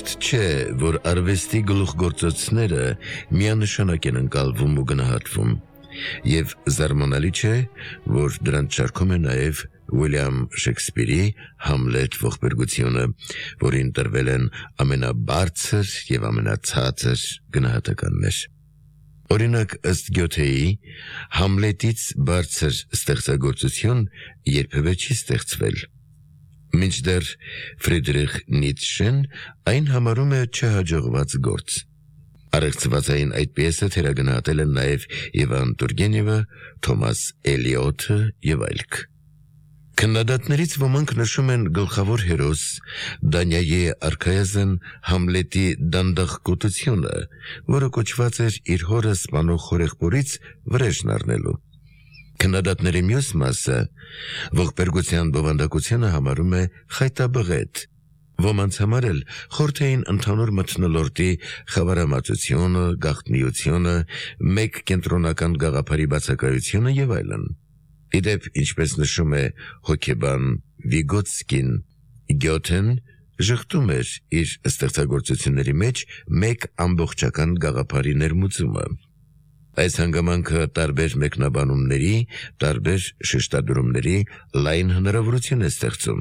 Ճիշտ չէ, որ արվեստի գլուխգործոցները միանշանակ են ընկալվում ու գնահատվում, եւ զարմանալի չէ, որ դրանց շարքում է նաեւ Ուիլյամ Շեքսպիրի Համլետ ողբերգությունը, որին տրվել են ամենաբարձր եւ ամենացածր գնահատականներ։ Օրինակ, ըստ Գյոթեի, Համլետից բարձր ստեղծագործություն երբևէ չի ստեղծվել։ Մինչդեռ Ֆրիդրիխ Նիցշեն այն համարում է չհաջողված գործ։ Առեղծվածային այդ պիեսը թերագնահատել են նաև Իվան Տուրգենևը, Թոմաս Էլիոթը եւ այլք։ Քննադատներից ոմանք նշում են գլխավոր հերոս Դանիայի արքայազն Համլետի դանդաղկոտությունը, որը կոչված էր իր հորը սպանող խորեղբորից վրեժն առնելու։ Քննադատների մյուս մասը ողբերգության բովանդակությունը համարում է խայտաբղետ։ Ոմանց համար էլ խորթ էին ընդհանուր մթնոլորտի խավարամատությունը, գաղտնիությունը, մեկ կենտրոնական գաղափարի բացակայությունը եւ այլն։ Իդեպ, ինչպես նշում է հոգեբան Վիգոտսկին, Գյոթեն ժխտում էր իր ստեղծագործությունների մեջ մեկ ամբողջական գաղափարի ներմուծումը։ Այս հանգամանքը տարբեր մեկնաբանումների, տարբեր շեշտադրումների լայն հնարավորություն է ստեղծում։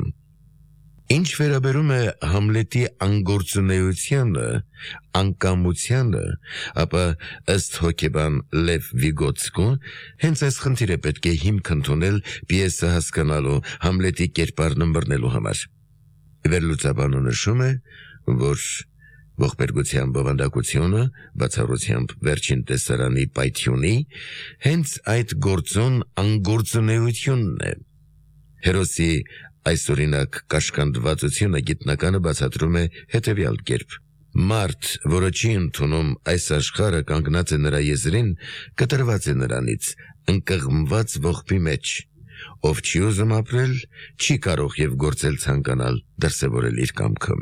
Ինչ վերաբերում է Համլետի անգործունեությանը, անկամությանը, ապա ըստ հոգեբան Լև Վիգոտսկու, հենց այս խնդիրը պետք է հիմք ընդունել պիեսը հասկանալու, Համլետի կերպարն ըմբռնելու համար։ Վերլուծաբանը նշում է, որ ողբերգության բովանդակությունը, բացառությամբ վերջին տեսարանի պայթյունի, հենց այդ գործոն անգործունեությունն է։ Հերոսի այս օրինակ կաշկանդվածությունը գիտնականը բացատրում է հետևյալ կերպ. Մարդ, որը չի ընդունում այս աշխարհը կանգնած է նրա եզրին, կտրված է նրանից, ընկղմված ողբի մեջ, ով չի ուզում ապրել, չի կարող եւ գործել ցանկանալ դրսևորել իր կամքը։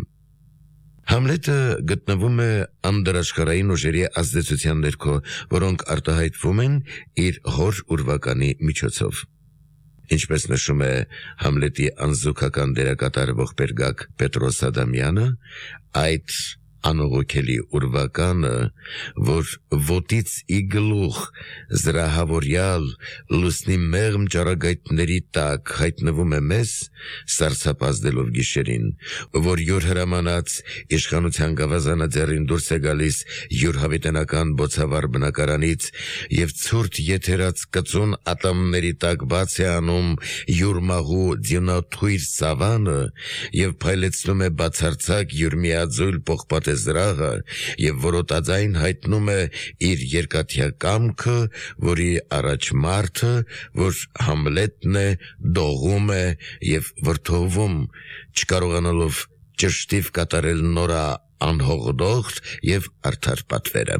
Համլետը գտնվում է անդրաշխարհային ուժերի ազդեցության ներքո, որոնք արտահայտվում են իր հոր ուրվականի միջոցով։ Ինչպես նշում է Համլետի անզուգական դերակատար ողբերգակ Պետրոս Ադամյանը, այդ անողոքելի ուրվականը, որ ոտից ի գլուխ զրահավորյալ լուսնի մեղմ ճառագայթների տակ հայտնվում է մեզ, սարսափազդելով գիշերին, որ յուր հրամանած իշխանության գավազանը ձեռին դուրս է գալիս յուր հավիտենական բոցավառ բնակարանից եւ ցուրտ եթերած կծուն ատամների տակ բաց է անում յուր մաղու ձյունաթույր սավանը եւ փայլեցնում է բացարձակ յուր միաձույլ պողպատ զրահը եւ որոտաձայն հայտնում է իր երկաթյա կամքը, որի առաջ մարդը, որ Համլետն է, դողում է եւ վրդովում, չկարողանալով ճշտիվ կատարել նորա անհողդողտ եւ արդար պատվերը։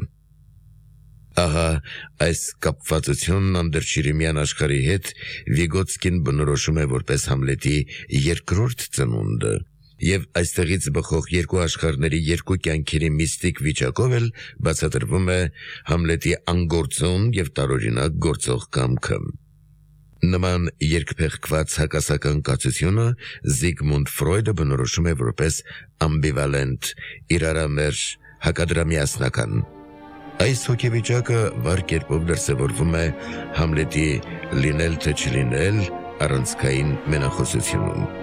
Ահա այս կապվածությունն անդրչիրիմյան աշխարհի հետ Վիգոտսկին բնորոշում է որպես Համլետի երկրորդ ծնունդը, եւ այստեղից բխող երկու աշխարհների երկու կյանքերի միստիկ վիճակով էլ բացատրվում է Համլետի անգործուն եւ տարօրինակ գործող կամքը։ Նման երկփեղկված հակասական կացությունը Զիգմունդ Ֆրոյդը բնորոշում է որպես ամբիվալենտ, իրարամերժ, հակադրամիասնական։ Այս հոգեվիճակը վառ կերպով դրսևորվում է Համլետի լինել թե չլինել առանցքային մենախոսությունում։